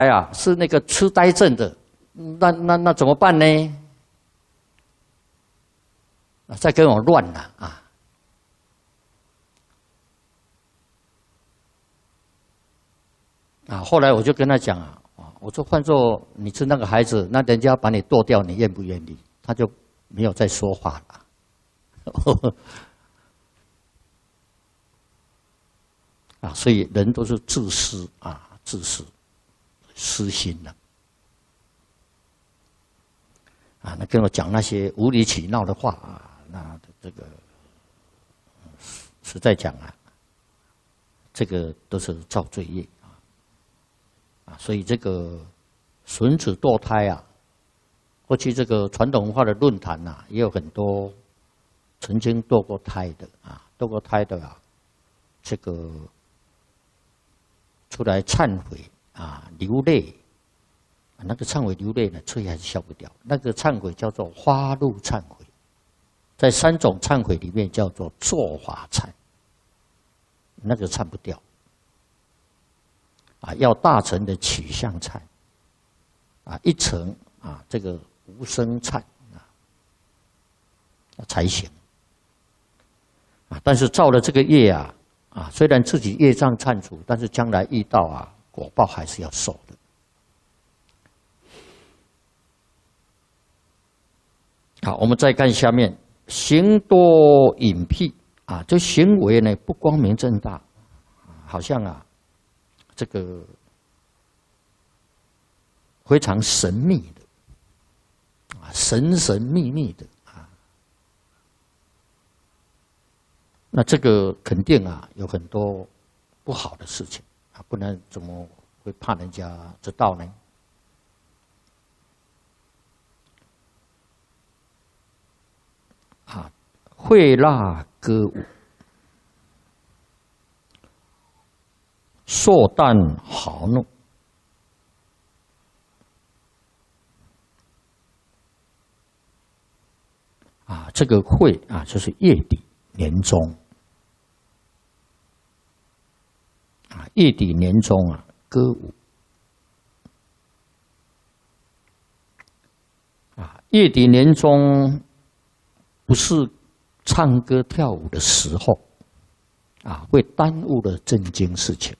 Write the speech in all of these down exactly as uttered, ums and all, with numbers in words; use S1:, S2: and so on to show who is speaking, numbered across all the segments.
S1: 哎呀，是那个痴呆症的，那那那怎么办呢？再跟我乱了啊！啊，后来我就跟他讲啊，我说换做你是那个孩子，那人家把你剁掉，你愿不愿意？他就没有再说话了。啊，所以人都是自私啊，自私，私心的。啊，那跟我讲那些无理取闹的话啊，那这个实在讲啊，这个都是造罪业啊。啊，所以这个损子堕胎啊，过去这个传统文化的论坛呐、啊，也有很多曾经堕过胎的啊，堕过胎的啊，这个。出来忏悔啊，流泪，啊、那个忏悔流泪呢，吹还是消不掉。那个忏悔叫做花露忏悔，在三种忏悔里面叫做做法忏，那个忏不掉。啊，要大乘的取向忏，啊，一层啊，这个无生忏啊，才行。啊，但是造了这个业啊。啊，虽然自己业障忏除，但是将来遇到啊果报还是要受的。好，我们再看下面，行多隐蔽啊，这行为呢不光明正大，好像啊这个非常神秘的啊，神神秘秘的。那这个肯定啊，有很多不好的事情啊，不然怎么会怕人家知道呢？啊，会蜡歌舞，硕诞豪怒，啊，这个会啊，就是月底年终。啊，月底年终啊，歌舞啊，月底年终不是唱歌跳舞的时候啊，会耽误了正经事情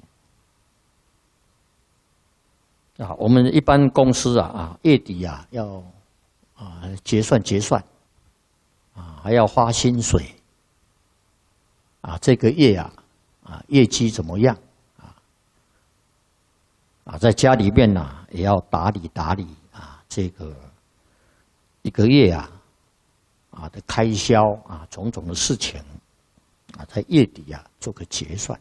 S1: 啊。我们一般公司啊啊，月底啊要啊结算结算啊，还要发薪水啊，这个月啊啊业绩怎么样？啊，在家里面呢、啊，也要打理打理啊，这个一个月啊，啊的开销啊，种种的事情啊，在月底啊做个结算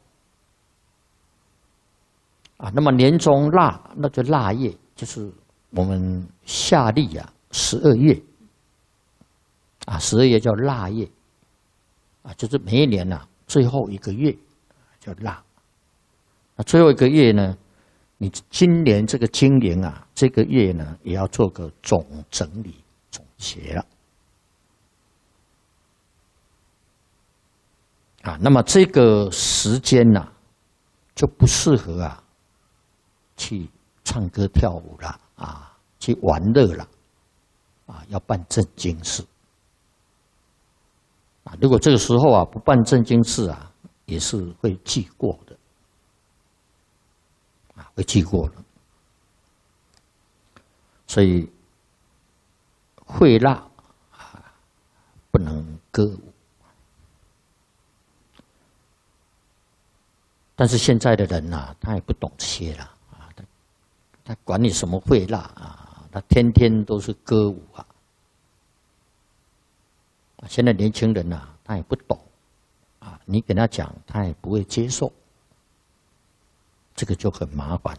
S1: 啊。那么年终腊，那个腊月就是我们夏历啊，十二月啊，十二月叫腊月啊，就是每一年呐、啊、最后一个月叫腊。那最后一个月呢？你今年这个经营啊，这个月呢，也要做个总整理、总结了啊。那么这个时间呢、啊，就不适合啊，去唱歌跳舞了啊，去玩乐了啊，要办正经事啊。如果这个时候啊不办正经事啊，也是会记过的。会记过了，所以会蜡啊不能歌舞。但是现在的人呐、啊，他也不懂这些了啊，他他管你什么会蜡啊，他天天都是歌舞啊。现在年轻人呐、啊，他也不懂啊，你跟他讲，他也不会接受。这个就很麻烦。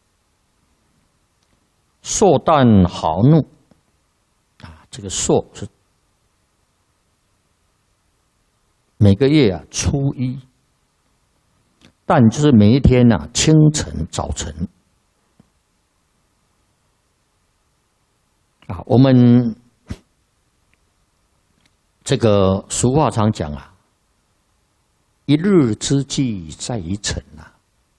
S1: 硕诞豪怒啊，这个硕是每个月啊初一，诞就是每一天啊清晨早晨啊。我们这个俗话常讲啊，一日之计在于晨啊。